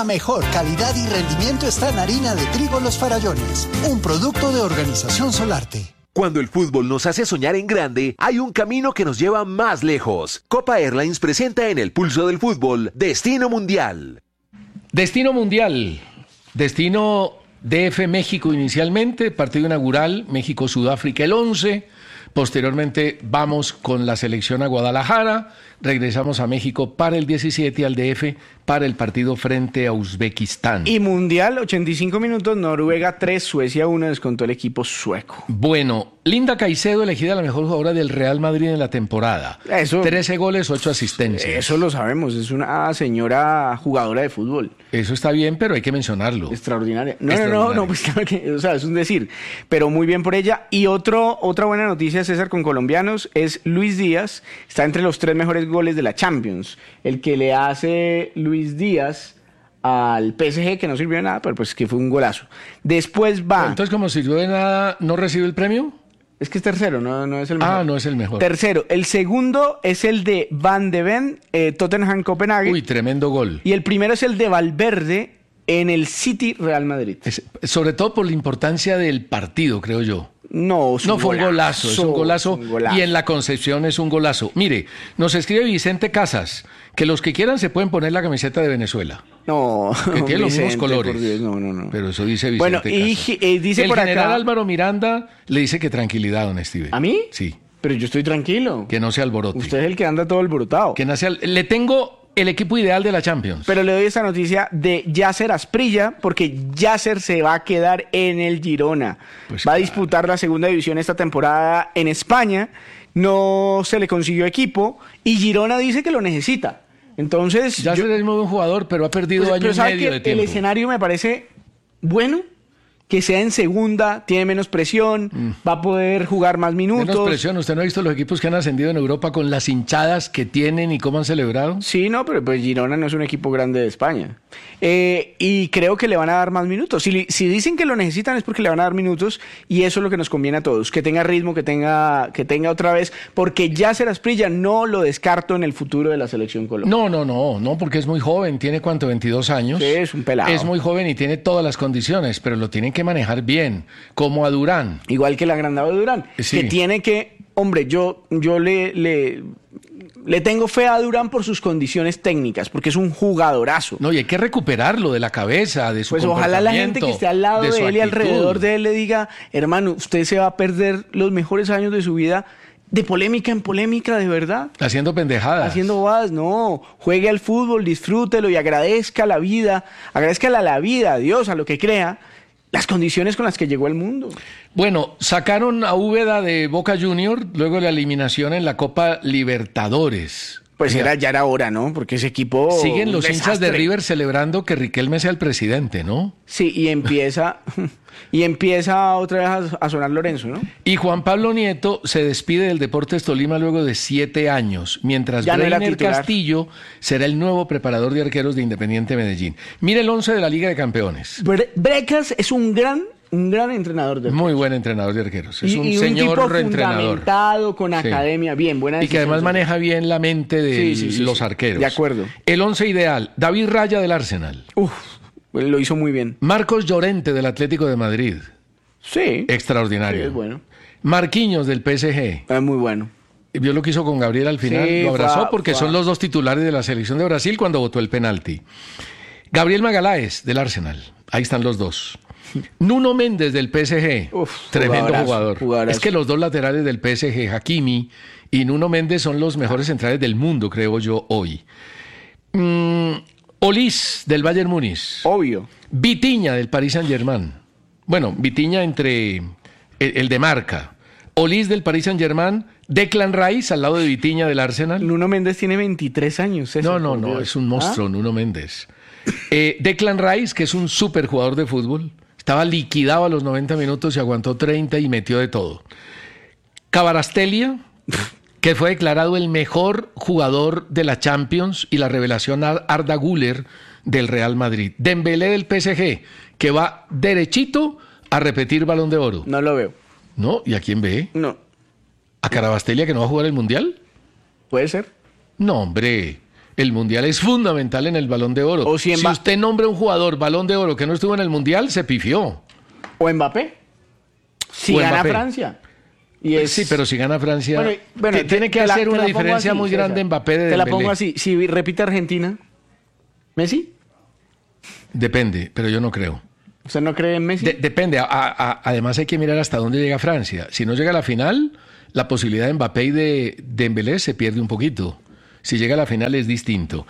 La mejor calidad y rendimiento está en harina de trigo Los Farallones, un producto de Organización Solarte. Cuando el fútbol nos hace soñar en grande, hay un camino que nos lleva más lejos. Copa Airlines presenta en el pulso del fútbol Destino Mundial. Destino Mundial. Destino DF México inicialmente, partido inaugural, México-Sudáfrica el 11. Posteriormente vamos con la selección a Guadalajara, regresamos a México para el 17 al DF para el partido frente a Uzbekistán. Y Mundial, 85 minutos, Noruega 3, Suecia 1, descontó el equipo sueco. Bueno, Linda Caicedo elegida la mejor jugadora del Real Madrid en la temporada. 13 goles, 8 asistencias. Eso lo sabemos, es una señora jugadora de fútbol. Eso está bien, pero hay que mencionarlo. Extraordinaria. No, pues claro que, o sea, es un decir, pero muy bien por ella. Y otra buena noticia, César, con colombianos, es Luis Díaz, está entre los 3 mejores goles de la Champions. El que le hace Luis Díaz al PSG, que no sirvió de nada, pero pues que fue un golazo. Después va... Entonces, como sirvió de nada, ¿no recibe el premio? Es que es tercero, no es el mejor. No es el mejor. Tercero. El segundo es el de Van de Ven, Tottenham Copenhague. Uy, tremendo gol. Y el primero es el de Valverde en el City Real Madrid. Sobre todo por la importancia del partido, creo yo. No fue un golazo, es un golazo, y en la Concepción es un golazo. Mire, nos escribe Vicente Casas, que los que quieran se pueden poner la camiseta de Venezuela. No, que tiene los mismos colores. Por Dios, no. Pero eso dice Vicente bueno, Casas. Y dice el por general acá... Álvaro Miranda le dice que tranquilidad, don Steve. ¿A mí? Sí. Pero yo estoy tranquilo. Que no se alborote. Usted es el que anda todo alborotado. Le tengo el equipo ideal de la Champions. Pero le doy esta noticia de Yasser Asprilla, porque Yasser se va a quedar en el Girona. Pues va a disputar la segunda división esta temporada en España. No se le consiguió equipo y Girona dice que lo necesita. Entonces... Yasser es muy buen jugador, pero ha perdido año y medio de tiempo. El escenario me parece bueno. Que sea en segunda, tiene menos presión, va a poder jugar más minutos. Menos presión, ¿usted no ha visto los equipos que han ascendido en Europa con las hinchadas que tienen y cómo han celebrado? Sí, no, pero pues Girona no es un equipo grande de España. Y creo que le van a dar más minutos. Si dicen que lo necesitan es porque le van a dar minutos y eso es lo que nos conviene a todos. Que tenga ritmo, que tenga otra vez, porque Yasser Asprilla no lo descarto en el futuro de la selección colombiana. No, porque es muy joven, tiene ¿cuánto? 22 años. Sí, es un pelado. Es muy joven y tiene todas las condiciones, pero lo tienen que manejar bien, como a Durán. Igual que el agrandado de Durán, sí. Que tiene que, hombre, yo le tengo fe a Durán por sus condiciones técnicas, porque es un jugadorazo. No, y hay que recuperarlo de la cabeza, de su comportamiento. Pues ojalá la gente que esté al lado de él y alrededor de él le diga, hermano, usted se va a perder los mejores años de su vida de polémica en polémica, de verdad. Haciendo pendejadas. Haciendo bobadas, no. Juegue al fútbol, disfrútelo y agradezca la vida. Agradezca a la vida, a Dios, a lo que crea, las condiciones con las que llegó al mundo. Bueno, sacaron a Úbeda de Boca Junior luego de la eliminación en la Copa Libertadores. Pues ya era hora, ¿no? Porque ese equipo... Siguen los hinchas de River celebrando que Riquelme sea el presidente, ¿no? Sí, y empieza otra vez a sonar Lorenzo, ¿no? Y Juan Pablo Nieto se despide del Deportes Tolima luego de 7 años, mientras Breiner Castillo será el nuevo preparador de arqueros de Independiente Medellín. Mire el 11 de la Liga de Campeones. Brecas es un gran entrenador de arqueros. Muy buen entrenador de arqueros. Es un tipo señor entrenador. Fundamentado, con academia, bien, buena decisión. Y que además maneja bien la mente de los arqueros. De acuerdo. El 11 ideal, David Raya del Arsenal. Lo hizo muy bien. Marcos Llorente del Atlético de Madrid. Sí. Extraordinario. Sí, es bueno. Marquinhos del PSG. Es muy bueno. Vio lo que hizo con Gabriel al final. Sí, lo abrazó porque son los dos titulares de la selección de Brasil cuando votó el penalti. Gabriel Magaláes del Arsenal. Ahí están los dos. Nuno Méndez del PSG. Tremendo jugador. Es que los dos laterales del PSG, Hakimi y Nuno Méndez, son los mejores centrales del mundo, creo yo, hoy. Olís del Bayern Múnich. Obvio. Vitinha del Paris Saint-Germain. Bueno, Vitinha entre el de marca. Olís del Paris Saint-Germain. Declan Rice al lado de Vitinha del Arsenal. Nuno Méndez tiene 23 años. No, es un monstruo, Nuno Méndez. Declan Rice, que es un súper jugador de fútbol. Estaba liquidado a los 90 minutos y aguantó 30 y metió de todo. Kvaratskhelia, que fue declarado el mejor jugador de la Champions, y la revelación Arda Güler del Real Madrid. Dembélé del PSG, que va derechito a repetir Balón de Oro. No lo veo. ¿No? ¿Y a quién ve? No. ¿A Kvaratskhelia, que no va a jugar el Mundial? Puede ser. No, hombre. El Mundial es fundamental en el Balón de Oro. O si usted nombra un jugador Balón de Oro que no estuvo en el Mundial, se pifió. O Mbappé. Si gana Francia. Sí, pero si gana Francia, bueno, tiene que hacer una diferencia muy grande Mbappé de Dembélé. Te la pongo así, si repite Argentina, ¿Messi? Depende, pero yo no creo. ¿Usted no cree en Messi? Depende, además hay que mirar hasta dónde llega Francia. Si no llega a la final, la posibilidad de Mbappé y de Dembélé se pierde un poquito. Si llega a la final es distinto.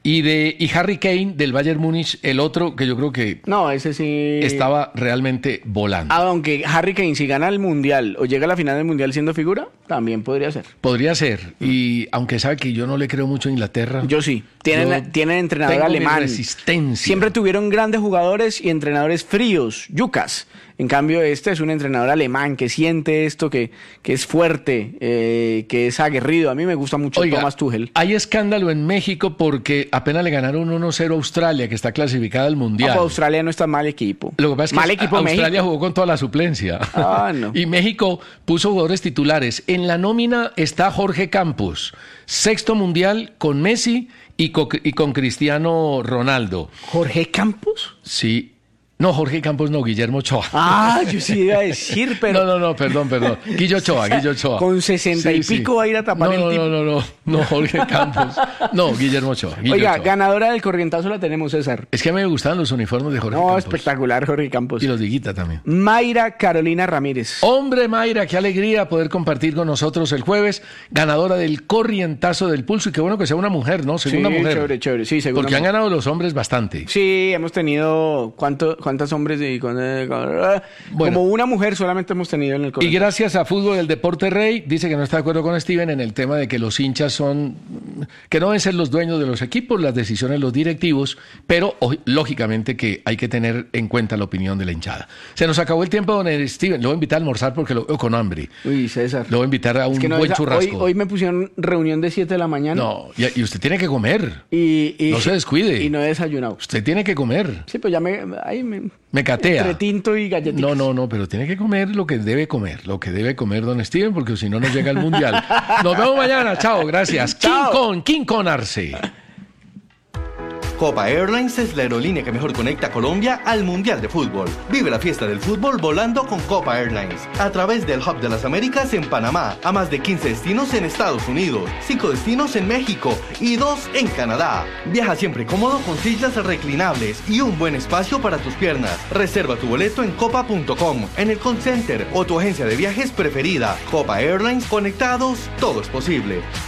Y Harry Kane del Bayern Múnich, el otro que yo creo que no, ese sí estaba realmente volando. Aunque Harry Kane si gana el Mundial o llega a la final del Mundial siendo figura, también podría ser. Podría ser. Y aunque sabe que yo no le creo mucho a Inglaterra. Yo sí. Tienen entrenador alemán. Resistencia. Siempre tuvieron grandes jugadores y entrenadores fríos, yucas. En cambio, este es un entrenador alemán que siente esto, que es fuerte, que es aguerrido. A mí me gusta mucho Thomas Tuchel. Hay escándalo en México porque apenas le ganaron 1-0 a Australia, que está clasificada al Mundial. No, Australia no está mal equipo. Lo que pasa es que Australia México jugó con toda la suplencia. No. Y México puso jugadores titulares. En la nómina está Jorge Campos, 6º Mundial con Messi y con Cristiano Ronaldo. ¿Jorge Campos? Sí. No, Jorge Campos no, Guillermo Ochoa. Yo sí iba a decir, pero... No, perdón. Guillo Ochoa. Con 60 y pico va a ir a tapar el tipo. No, Jorge Campos. No, Guillermo Ochoa. Oiga, ganadora del corrientazo la tenemos, César. Es que a mí me gustan los uniformes de Jorge Campos. No, espectacular, Jorge Campos. Y los de Higuita también. Mayra Carolina Ramírez. Hombre, Mayra, qué alegría poder compartir con nosotros el jueves. Ganadora del corrientazo del pulso. Y qué bueno que sea una mujer, ¿no? Segunda mujer. Chévere. Sí, segunda Porque mujer. Han ganado los hombres bastante. Sí, hemos tenido... ¿Cuántos hombres? Bueno, como una mujer solamente hemos tenido en el colegio. Y gracias a Fútbol del Deporte Rey, dice que no está de acuerdo con Steven en el tema de que los hinchas que no deben ser los dueños de los equipos, las decisiones los directivos, pero lógicamente que hay que tener en cuenta la opinión de la hinchada. Se nos acabó el tiempo, don Steven. Lo voy a invitar a almorzar porque lo veo con hambre. Uy, César. Lo voy a invitar a un buen churrasco. Hoy me pusieron reunión de 7 de la mañana. No, y usted tiene que comer. Y no se descuide. Y no he desayunado. Usted tiene que comer. Sí, pues ya me catea. Entre tinto y galletitas. No, pero tiene que comer lo que debe comer, don Steven, porque si no llega al Mundial. Nos vemos mañana, chao, gracias. Chao. King Kong Arce. Copa Airlines es la aerolínea que mejor conecta a Colombia al Mundial de Fútbol. Vive la fiesta del fútbol volando con Copa Airlines. A través del Hub de las Américas en Panamá, a más de 15 destinos en Estados Unidos, 5 destinos en México y 2 en Canadá. Viaja siempre cómodo con sillas reclinables y un buen espacio para tus piernas. Reserva tu boleto en copa.com, en el call center o tu agencia de viajes preferida. Copa Airlines, conectados, todo es posible.